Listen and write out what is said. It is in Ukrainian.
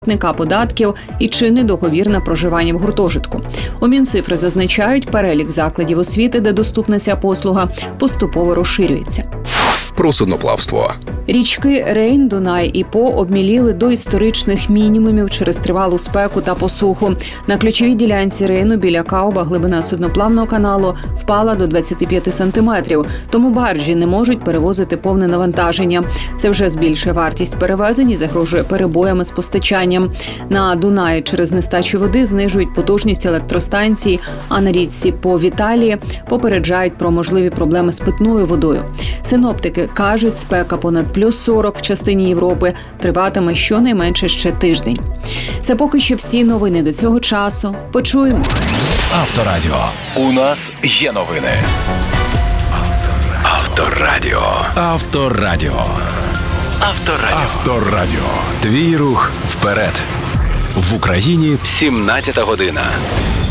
податків і чинний договір на проживання в гуртожитку. У Мінцифри зазначають, перелік закладів освіти, де доступна ця послуга, поступово розширюється. Про судноплавство. Річки Рейн, Дунай і По обміліли до історичних мінімумів через тривалу спеку та посуху. На ключовій ділянці Рейну біля Кауба глибина судноплавного каналу впала до 25 сантиметрів, тому баржі не можуть перевозити повне навантаження. Це вже збільшує вартість перевезень і загрожує перебоями з постачанням. На Дунаї через нестачу води знижують потужність електростанцій, а на річці По в Італії попереджають про можливі проблеми з питною водою. Синоптики кажуть, спека понад плюс 40 в частині Європи триватиме щонайменше ще тиждень. Це поки що всі новини до цього часу. Почуємось. Авторадіо. У нас є новини. Авторадіо. Авторадіо. Авторадіо. Авторадіо. Твій рух вперед. В Україні 17 година.